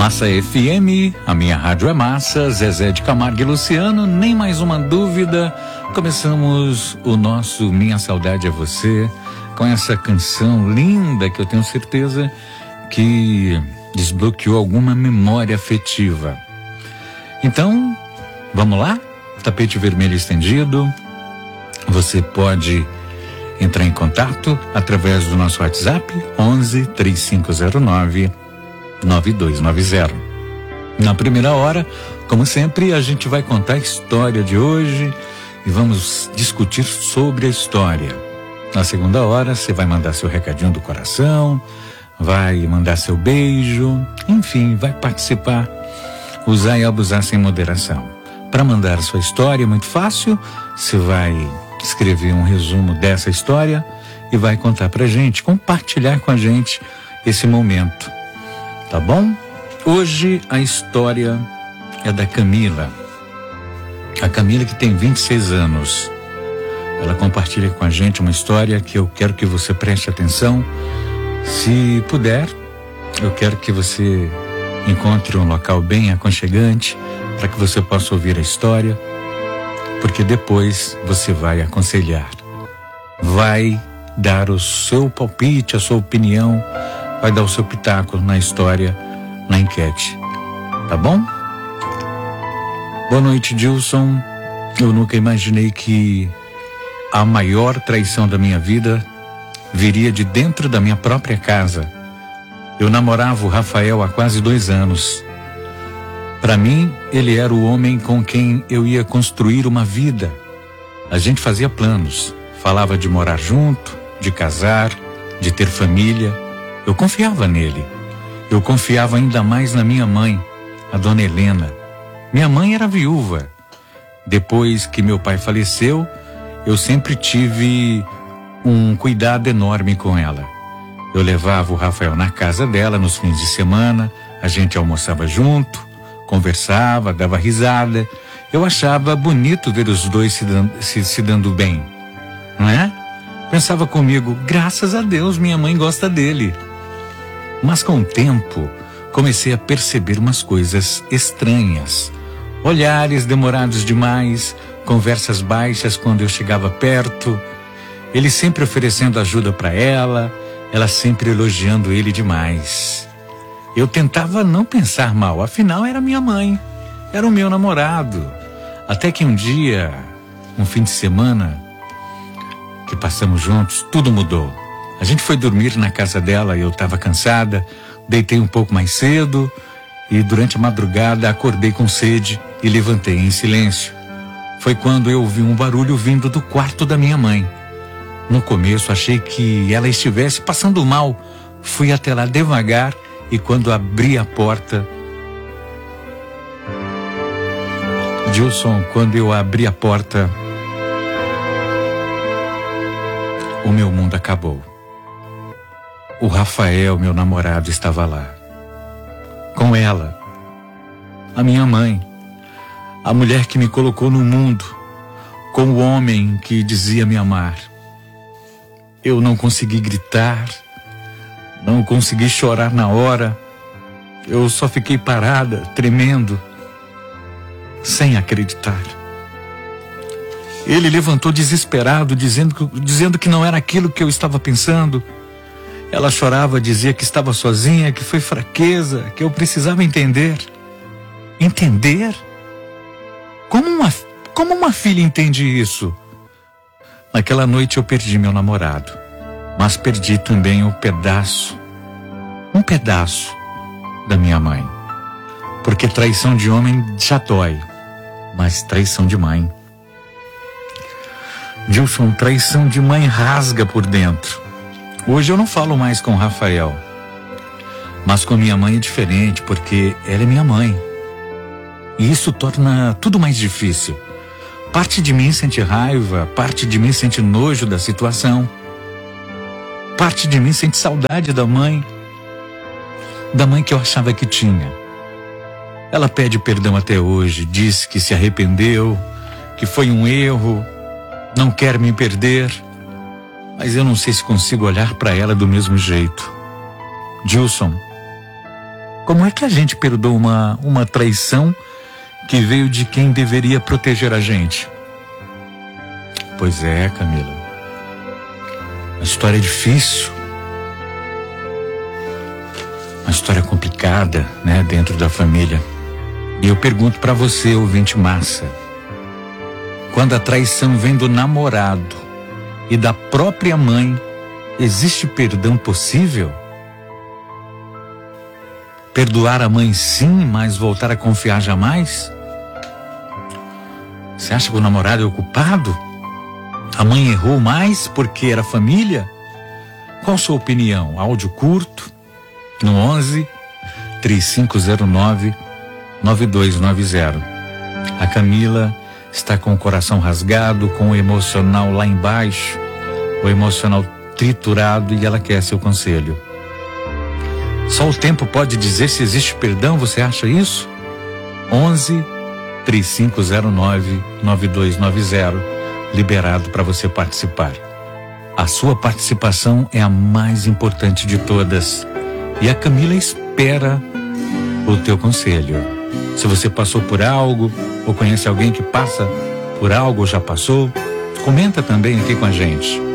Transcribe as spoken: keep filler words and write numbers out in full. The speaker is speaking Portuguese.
Massa F M, a minha rádio é Massa, Zezé de Camargo e Luciano, nem mais uma dúvida. Começamos o nosso Minha Saudade é Você, com essa canção linda que eu tenho certeza que desbloqueou alguma memória afetiva. Então, vamos lá? Tapete vermelho estendido. Você pode entrar em contato através do nosso WhatsApp onze, três cinco zero nove, nove dois nove zero. Na primeira hora, como sempre, a gente vai contar a história de hoje e vamos discutir sobre a história. Na segunda hora, você vai mandar seu recadinho do coração, vai mandar seu beijo, enfim, vai participar, usar e abusar sem moderação. Para mandar a sua história é muito fácil, você vai escrever um resumo dessa história e vai contar pra gente, compartilhar com a gente esse momento. Tá bom? Hoje a história é da Camila. A Camila, que tem vinte e seis anos. Ela compartilha com a gente uma história que eu quero que você preste atenção. Se puder, eu quero que você encontre um local bem aconchegante para que você possa ouvir a história, porque depois você vai aconselhar, vai dar o seu palpite, a sua opinião, vai dar o seu pitaco na história, na enquete, tá bom? Boa noite, Dilson. Eu nunca imaginei que a maior traição da minha vida viria de dentro da minha própria casa. Eu namorava o Rafael há quase dois anos. Para mim, ele era o homem com quem eu ia construir uma vida. A gente fazia planos, falava de morar junto, de casar, de ter família. Eu confiava nele. Eu confiava ainda mais na minha mãe, a dona Helena. Minha mãe era viúva. Depois que meu pai faleceu, eu sempre tive um cuidado enorme com ela. Eu levava o Rafael na casa dela nos fins de semana, a gente almoçava junto, conversava, dava risada. Eu achava bonito ver os dois se dando, se, se dando bem, não é? Pensava comigo, graças a Deus minha mãe gosta dele. Mas com o tempo, comecei a perceber umas coisas estranhas. Olhares demorados demais, conversas baixas quando eu chegava perto, ele sempre oferecendo ajuda para ela, ela sempre elogiando ele demais. Eu tentava não pensar mal, afinal era minha mãe, era o meu namorado. Até que um dia, um fim de semana, que passamos juntos, tudo mudou. A gente foi dormir na casa dela e eu estava cansada, deitei um pouco mais cedo e durante a madrugada acordei com sede e levantei em silêncio. Foi quando eu ouvi um barulho vindo do quarto da minha mãe. No começo achei que ela estivesse passando mal. Fui até lá devagar e quando abri a porta... Dilson, quando eu abri a porta, o meu mundo acabou. O Rafael, meu namorado, estava lá. Com ela, a minha mãe, a mulher que me colocou no mundo, com o homem que dizia me amar. Eu não consegui gritar, não consegui chorar na hora. Eu só fiquei parada, tremendo, sem acreditar. Ele levantou desesperado, dizendo que, dizendo que não era aquilo que eu estava pensando. Ela chorava, dizia que estava sozinha, que foi fraqueza, que eu precisava entender. Entender? Como uma, como uma filha entende isso? Naquela noite eu perdi meu namorado, mas perdi também um pedaço, um pedaço da minha mãe. Porque traição de homem já dói, mas traição de mãe... Dilson, traição de mãe rasga por dentro. Hoje eu não falo mais com o Rafael, mas com minha mãe é diferente, porque ela é minha mãe. E isso torna tudo mais difícil. Parte de mim sente raiva, parte de mim sente nojo da situação. Parte de mim sente saudade da mãe, da mãe que eu achava que tinha. Ela pede perdão até hoje, diz que se arrependeu, que foi um erro, não quer me perder, mas eu não sei se consigo olhar para ela do mesmo jeito. Dilson, Como é que a gente perdoa uma, uma traição que veio de quem deveria proteger a gente? Pois é, Camila. A história é difícil. Uma história complicada, né, dentro da família. E eu pergunto para você, ouvinte massa, quando a traição vem do namorado e da própria mãe, existe perdão possível? Perdoar a mãe sim, mas voltar a confiar jamais? Você acha que o namorado é o culpado? A mãe errou mais porque era família? Qual a sua opinião? Áudio curto no onze, três cinco zero nove, nove dois nove zero. A Camila está com o coração rasgado, com o emocional lá embaixo, o emocional triturado, e ela quer seu conselho. Só o tempo pode dizer se existe perdão, você acha isso? onze, três cinco zero nove, nove dois nove zero, liberado para você participar. A sua participação é a mais importante de todas. E a Camila espera o teu conselho. Se você passou por algo, ou conhece alguém que passa por algo ou já passou, comenta também aqui com a gente.